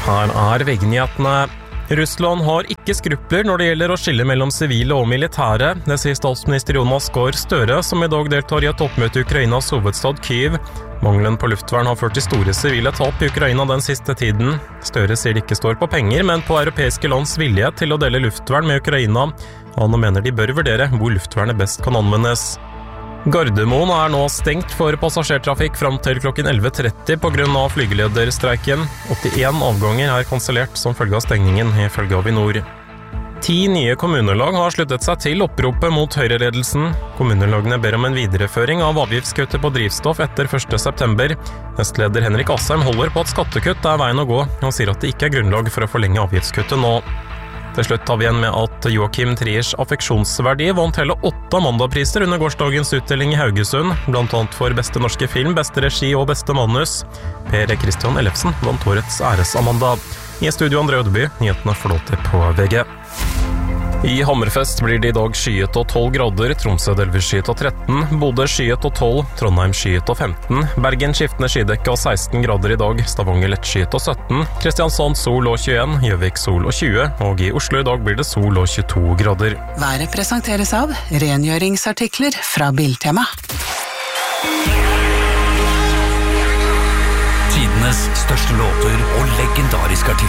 Her VG-nyhetene. Russland har ikke skrupler når det gjelder å skille mellom sivile og militære. Det sier statsminister Jonas Gahr Støre, som i dag deltar i et oppmøte i Ukrainas hovedstad Kyiv. Mangelen på luftvern har ført til store sivile tap i Ukraina den siste tiden. Støre sier det ikke står på penger, men på europeiske lands vilje til å dele luftvern med Ukraina. Han mener de bør vurdere hvor luftvernet best kan anvendes. Gardermoen nå stengt for passasjertrafikk fram til klokken 11:30 på grunn av flygelederstreiken. 81 avganger kansellert som følge av stengningen, ifølge Avinor. 10 nye kommunelag har sluttet seg til oppropet mot høyreledelsen. Kommunelagene ber om en videreføring av avgiftskuttet på drivstoff etter 1. september. Nestleder Henrik Asheim holder på at skattekutt veien å gå, og sier at det ikke grunnlag for å forlenge avgiftskuttet nå. Til slutt tar vi igjen med at Joachim Triers affeksjonsverdi vant hele 8 mandagpriser under gårsdagens utdeling i Haugesund, blant annet for beste norske film, beste regi og beste manus. Per Christian Ellefsen vant årets æresamanda. I studio André Ødeby, nyhetene flåter på VG. I Hammerfest blir det i dag skyet og 12 grader, Tromsø delvis skyet og 13, Bodø skyet og 12, Trondheim skyet og 15, Bergen skiftende skydekke og 16 grader i dag, Stavanger lett skyet og 17, Kristiansand sol og 21, Gjøvik sol og 20, og i Oslo i dag blir det sol og 22 grader. Været presenteres av rengjøringsartikler fra Biltema. Tidenes største låter og legendariske artister.